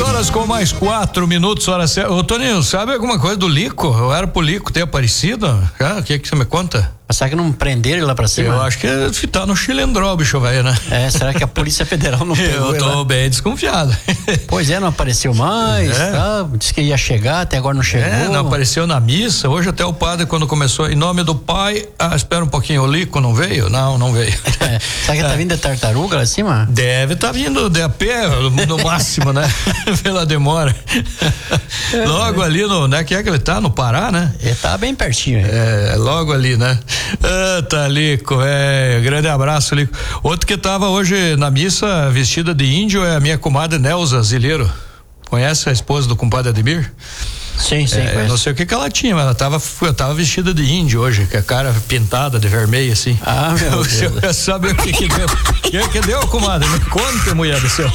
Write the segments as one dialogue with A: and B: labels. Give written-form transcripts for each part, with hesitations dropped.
A: horas com mais 4 minutos, hora certa. Ô Toninho, sabe alguma coisa do Lico? Eu era pro Lico ter aparecido? O que você me conta?
B: Será que não prenderam ele lá pra cima?
A: Eu acho que tá no Chilindró, bicho velho, né?
B: Será que a Polícia Federal não pegou?
A: Eu tô bem desconfiado.
B: Pois não apareceu mais, disse que ia chegar, até agora não chegou.
A: Não apareceu na missa, hoje até o padre quando começou, em nome do Pai, espera um pouquinho, o Lico não veio? Não veio.
B: Será que tá vindo de tartaruga lá em cima?
A: Deve tá vindo de a pé, no máximo, né? Pela demora. Logo ali onde que ele tá? No Pará, né?
B: Ele tá bem pertinho.
A: Logo ali, né? Tá, Lico, grande abraço, Lico. Outro que tava hoje na missa vestida de índio é a minha comadre Nelza Zileiro. Conhece a esposa do compadre Ademir?
B: Sim,
A: eu não sei o que ela tinha, mas ela tava vestida de índio hoje, com a cara pintada de vermelho, assim.
B: Meu Deus.
A: Você quer saber o que deu? O que deu, comadre? Me conta, mulher do céu.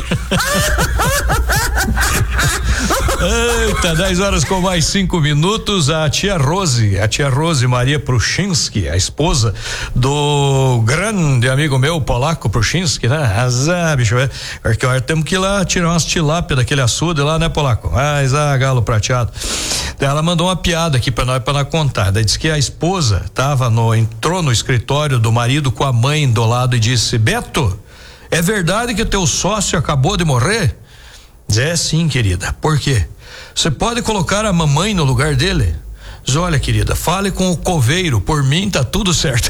A: Eita, 10 horas com mais 5 minutos, a tia Rose Maria Pruchinski, a esposa do grande amigo meu, polaco Pruchinski, né? Azar, bicho, porque agora temos que ir lá tirar umas tilápia daquele açude lá, né, polaco? Galo prateado. Ela mandou uma piada aqui pra nós contar. Daí disse que a esposa entrou no escritório do marido com a mãe do lado e disse: Beto, é verdade que teu sócio acabou de morrer? Diz, sim, querida. Por quê? Você pode colocar a mamãe no lugar dele? Diz, olha, querida, fale com o coveiro, por mim tá tudo certo.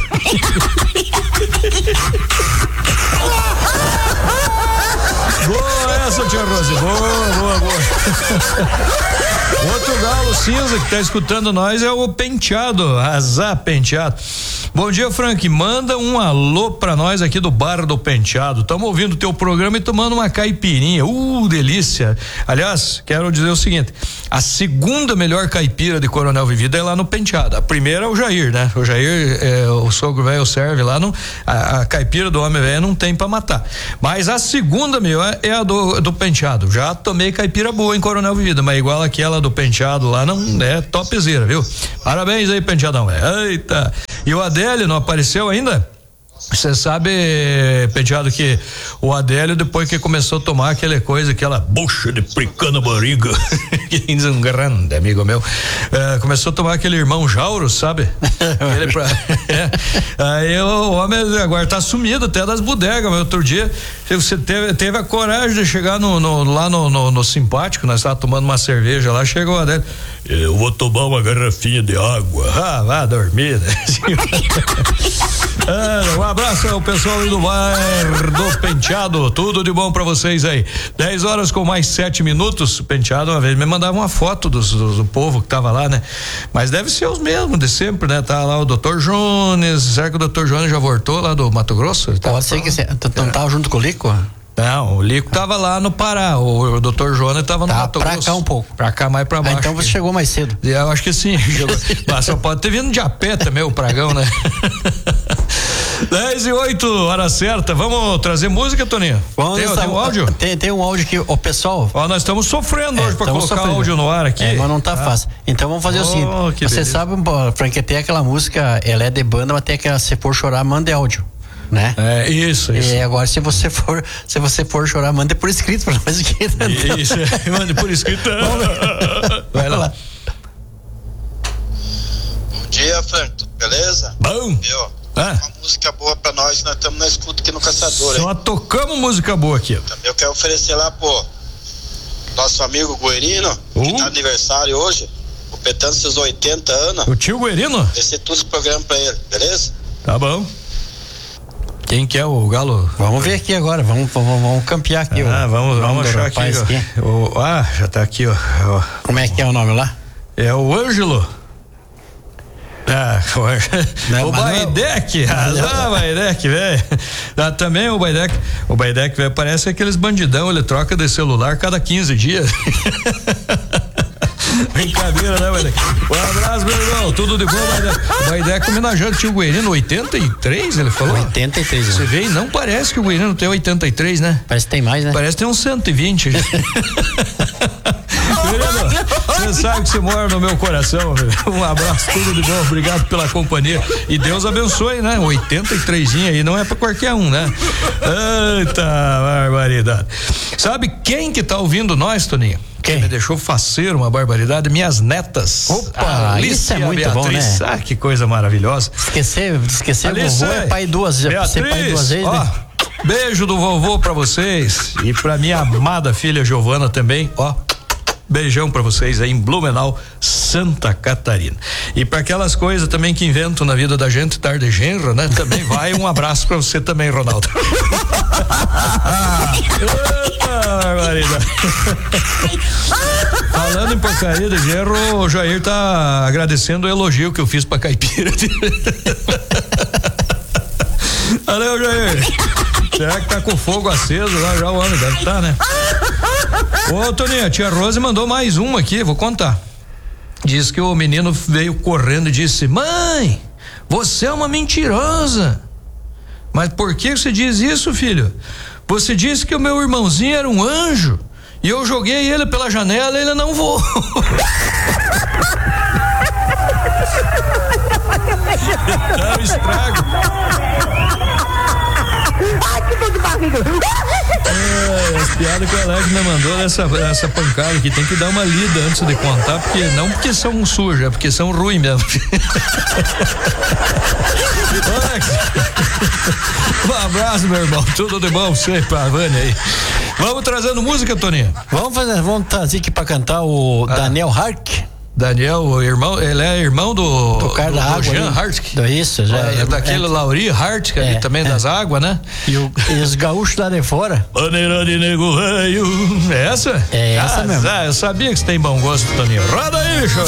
A: Boa essa, tia Rose, boa. Outro galo cinza que tá escutando nós é o Penteado, Azar Penteado. Bom dia, Frank, manda um alô pra nós aqui do Bar do Penteado. Tamo ouvindo o teu programa e tomando uma caipirinha, delícia. Aliás, quero dizer o seguinte, a segunda melhor caipira de Coronel Vivida é lá no Penteado. A primeira é o Jair, né? O Jair, o sogro velho serve lá, a caipira do homem velho não tem pra matar. Mas a segunda melhor é a do Penteado. Já tomei caipira boa em Coronel Vivida, mas igual aquela do Penteado lá não é topzera, viu? Parabéns aí, Penteadão. Eita! E o Adélio não apareceu ainda? Você sabe, Penteado, que o Adélio, depois que começou a tomar aquela bucha de pricando barriga, que diz um grande amigo meu, começou a tomar aquele irmão Jauro, sabe? Aí o homem agora tá sumido até das bodegas, mas outro dia você teve a coragem de chegar lá no Simpático, nós estávamos tomando uma cerveja lá, chegou o Adélio: eu vou tomar uma garrafinha de água. Vá dormir, né? Um abraço ao pessoal aí do Bar do Penteado, tudo de bom pra vocês aí. 10 horas com mais 7 minutos. O Penteado uma vez me mandava uma foto do povo que tava lá, né? Mas deve ser os mesmos de sempre, né? Tá lá o Dr. Jones. Será que o Dr. Jones já voltou lá do Mato Grosso?
B: Pode ser que não tava junto com o Lico?
A: Não, o Lico tava lá no Pará, o Dr. Jonas tava no Mato Grosso.
B: Pra cá um pouco.
A: Pra cá mais pra baixo.
B: Então você chegou mais cedo.
A: Eu acho que sim. Mas só pode ter vindo de a pé também o Pragão, né? 10:08, hora certa. Vamos trazer música, Toninho? Tem um áudio?
B: Tem um áudio que o pessoal.
A: Nós estamos sofrendo hoje pra colocar áudio no ar aqui.
B: Mas não tá fácil. Então vamos fazer o seguinte. Você sabe, Frank, tem aquela música, ela é de banda, mas tem aquela Se For Chorar, manda áudio, né?
A: Isso.
B: E agora se você for chorar, manda por escrito pra nós aqui.
A: Isso, manda por escrito. Vai lá.
C: Bom dia, Frank, tudo beleza?
A: Bom.
C: Uma música boa pra nós estamos na escuta aqui no Caçador.
A: Só tocamos música boa aqui.
C: Também eu quero oferecer lá pro nosso amigo Guerino, que tá aniversário hoje, completando seus 80 anos.
A: O tio Guerino?
C: Oferecer tudo esse programa pra ele, beleza?
A: Tá bom. Quem que é o galo?
B: Vamos ver aqui agora, vamos campear aqui.
A: Vamos achar aqui. Já tá aqui, ó.
B: Como é que é o nome lá?
A: É o Ângelo. O Baidec, Baidec, velho. Também o Baidec, velho, parece aqueles bandidão, ele troca de celular cada 15 dias. Brincadeira, né, Baidec? Um abraço, meu irmão, tudo de bom, Baidec. O Baidec homenageando o tio Guerino, 83, ele falou?
B: 83,
A: Você vê, e não parece que o Guerino tem 83, né?
B: Parece que tem mais, né?
A: Parece que tem uns 120. Você sabe que você mora no meu coração, meu. Um abraço, tudo de bom, obrigado pela companhia. E Deus abençoe, né? 83 aí não é pra qualquer um, né? Eita barbaridade. Sabe quem que tá ouvindo nós, Toninho? Quem me deixou faceiro, uma barbaridade, minhas netas.
B: Opa, isso é muito
A: Beatriz,
B: bom, né?
A: Ah, que coisa maravilhosa.
B: Esquecer
A: Alice,
B: o vovô é pai duas vezes,
A: ó,
B: né?
A: Beijo do vovô pra vocês e pra minha amada filha Giovana também, ó. Beijão pra vocês aí em Blumenau, Santa Catarina. E pra aquelas coisas também que inventam na vida da gente, tarde genro, né? Também vai um abraço pra você também, Ronaldo. Falando em porcaria de genro, o Jair tá agradecendo o elogio que eu fiz pra caipira. Valeu, Jair. Será que tá com fogo aceso lá já o homem? Deve tá, né? Ô, Toninho, a tia Rose mandou mais uma aqui, vou contar. Diz que o menino veio correndo e disse: mãe, você é uma mentirosa. Mas por que você diz isso, filho? Você disse que o meu irmãozinho era um anjo e eu joguei ele pela janela e ele não voou. Dá um estrago. As piadas que o Alex me mandou nessa pancada que tem que dar uma lida antes de contar, porque não porque são sujas, é porque são ruins mesmo. Alex, um abraço, meu irmão, tudo de bom você pra Vânia aí. Vamos trazendo música, Toninho?
B: Vamos trazer aqui pra cantar o Daniel Hart.
A: Daniel, o irmão, ele é irmão do
B: cara da água,
A: Jean Hart.
B: Isso, já
A: é daquele Lauri Hart, que ali também das águas, né?
B: E os gaúchos lá de fora.
A: Maneira de nego velho. É essa?
B: É essa mesmo.
A: Eu sabia que você tem bom gosto, Toninho. Roda aí, bicho.